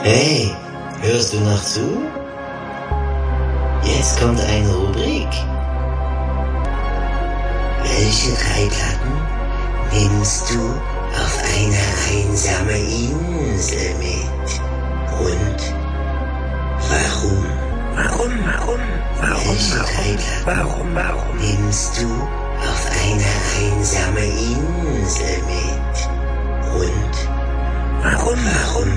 Hey, hörst du noch zu? Jetzt kommt eine Rubrik. Welche 3 Platten nimmst du auf eine einsame Insel mit? Und warum? Warum nimmst du auf eine einsame Insel mit? Und warum?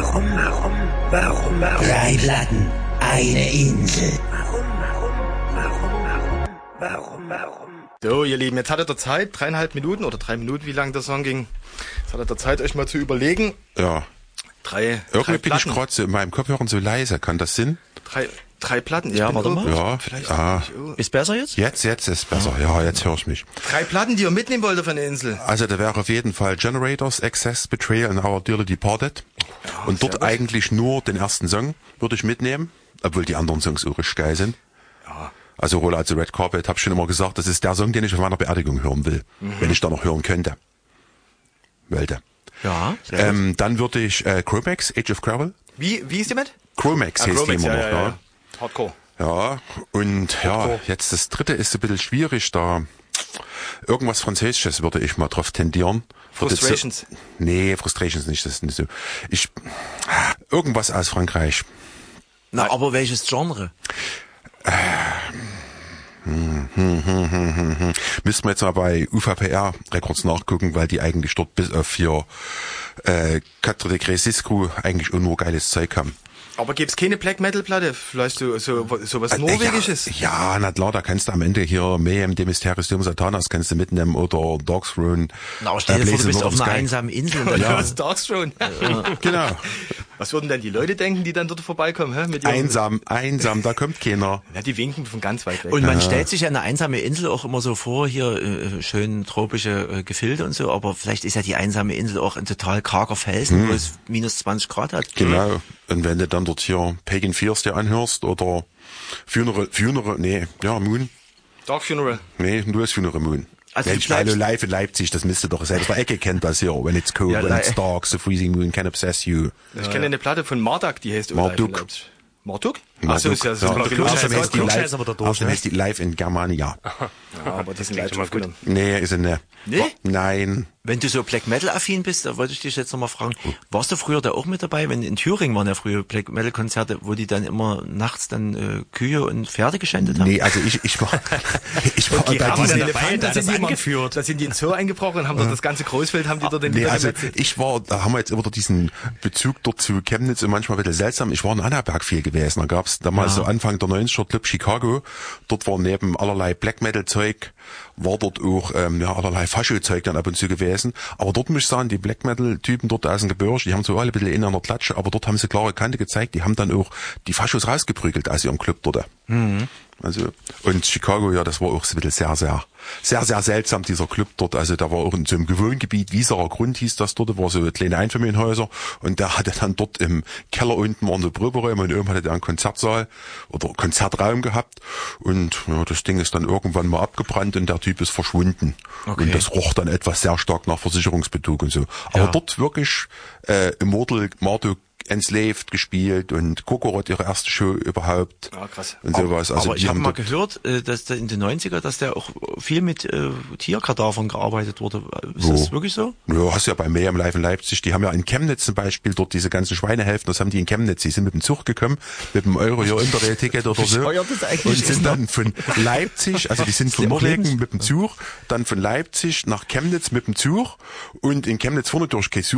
3 Platten, eine Insel. Warum? So, ihr Lieben, jetzt hattet ihr Zeit, 3,5 Minuten oder 3 Minuten, wie lang der Song ging. Jetzt hattet ihr Zeit, euch mal zu überlegen. Ja. Irgendwie bin ich gerade so in meinem Kopfhörer so leise. Kann das Sinn? 3 Platten. Ja, warte mal. Ja, vielleicht. Ist besser jetzt? Jetzt ist besser. Ja, jetzt höre ich mich. 3 Platten, die ihr mitnehmen wollt auf eine Insel. Also da wäre auf jeden Fall Generators, Excess, Betrayal and Our Dearly Departed. Ja, und dort eigentlich nur den ersten Song würde ich mitnehmen, obwohl die anderen Songs auch richtig geil sind. Ja. Also Red Carpet, hab ich schon immer gesagt, das ist der Song, den ich auf meiner Beerdigung hören will, wenn ich da noch hören könnte. Ja. Dann würde ich Chromax, Age of Gravel. Wie ist die mit? Chromax heißt die immer noch, ja. Hardcore. Ja, und Hardcore. jetzt das dritte ist ein bisschen schwierig, da irgendwas Französisches würde ich mal drauf tendieren. Frustrations. Nee, Frustrations nicht, das ist nicht so. Irgendwas aus Frankreich. Na, aber welches Genre? Müssten wir jetzt mal bei UVPR Records nachgucken, weil die eigentlich dort bis auf hier Quatre Degrés Cisco eigentlich auch nur geiles Zeug haben. Aber gibt's keine Black Metal Platte? Vielleicht so was Norwegisches? Ja, na klar, da kannst du am Ende hier Mayhem, De Mysteriis Doom Satanas kannst du mitnehmen oder Dark Throne. Na, aber stell dir vor, du bist auf einer einsamen Insel. Ja, Dark Throne. Genau. Was würden denn die Leute denken, die dann dort vorbeikommen? Hä? Mit Einsam, da kommt keiner. Ja, die winken von ganz weit weg. Und man stellt sich ja eine einsame Insel auch immer so vor, hier schön tropische Gefilde und so, aber vielleicht ist ja die einsame Insel auch ein total karger Felsen, wo es minus 20 Grad hat. Genau. Und wenn du dann dort hier Pagan Fears dir anhörst oder Moon. Dark Funeral. Nee, du hast Funeral Moon. Also Mensch, hallo, live in Leipzig, das müsste doch selbst der Ecke kennt das hier. When it's cold, when it's dark, the freezing moon can obsess you. Ich kenne eine Platte von Marduk, die heißt Marduk. Marduk? Marduk. Achso, ist ja Außerdem heißt die live in Germania. Ja, aber die sind live aufgenommen. Nee, ist sie nicht. Nee? Nein. Wenn du so Black Metal affin bist, da wollte ich dich jetzt nochmal fragen, warst du früher da auch mit dabei? Wenn in Thüringen waren ja früher Black Metal Konzerte, wo die dann immer nachts dann Kühe und Pferde geschändet haben? Nee, also ich war okay, bei aber diesen Elefant, da sind die ins Zoo eingebrochen und haben dort das ganze Großfeld, haben die dort den da haben wir jetzt immer diesen Bezug dort zu Chemnitz und manchmal ein bisschen seltsam. Ich war in Annaberg viel gewesen. Da gab's damals so Anfang der 90er Club Chicago. Dort war neben allerlei Black Metal Zeug, war dort auch allerlei Fascho-Zeug dann ab und zu gewesen. Aber dort muss ich sagen, die Black Metal-Typen dort aus dem Gebirge, die haben so alle ein bisschen in einer Klatsche, aber dort haben sie klare Kante gezeigt, die haben dann auch die Faschos rausgeprügelt aus ihrem Club dort. Also, und Chicago, ja, das war auch so ein bisschen sehr seltsam, dieser Club dort. Also, da war auch in so einem Wohngebiet, Wieserer Grund hieß das dort, war so kleine Einfamilienhäuser. Und der hatte dann dort im Keller unten waren so Proberäume und oben hatte der einen Konzertsaal oder Konzertraum gehabt. Und ja, das Ding ist dann irgendwann mal abgebrannt und der Typ ist verschwunden. Okay. Und das roch dann etwas sehr stark nach Versicherungsbetrug und so. Aber dort wirklich Immortal, Marduk, Enslaved gespielt und Kokorot ihre erste Show überhaupt. Ah, krass. Und sowas. Also aber ich habe mal gehört, dass der in den 90er, dass der auch viel mit Tierkadavern gearbeitet wurde. Ist das wirklich so? Ja, hast du ja bei Mayhem Live in Leipzig. Die haben ja in Chemnitz zum Beispiel dort diese ganzen Schweinehälften, das haben die in Chemnitz. Die sind mit dem Zug gekommen, mit dem Euro hier Interrail-Ticket oder so. Und sind dann von Leipzig, also die sind von Norwegen mit dem Zug, dann von Leipzig nach Chemnitz mit dem Zug und in Chemnitz vorne durch